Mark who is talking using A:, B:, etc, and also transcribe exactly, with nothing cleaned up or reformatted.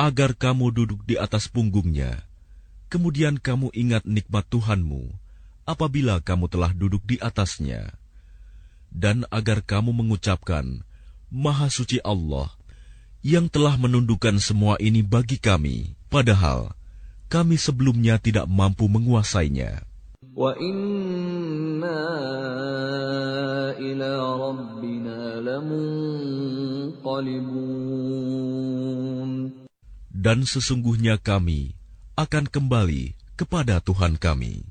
A: agar kamu duduk di atas punggungnya. Kemudian kamu ingat nikmat Tuhanmu apabila kamu telah duduk di atasnya. Dan agar kamu mengucapkan, Maha Suci Allah, yang telah menundukkan semua ini bagi kami, padahal kami sebelumnya tidak mampu menguasainya.
B: Wa inna ila rabbina lamunqalibun.
A: Dan sesungguhnya kami akan kembali kepada Tuhan kami.